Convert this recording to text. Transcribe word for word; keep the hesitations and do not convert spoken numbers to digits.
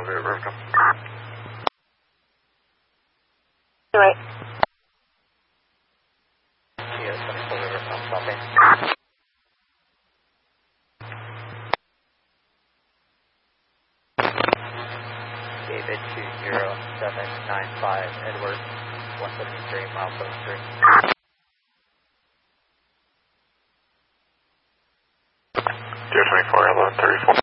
elevator Rivercom. Right. G S twenty-four Rivercom, copy. David two zero seven nine five, Edward, one seventy-three, milestone three. G S twenty-four, eleven thirty-four.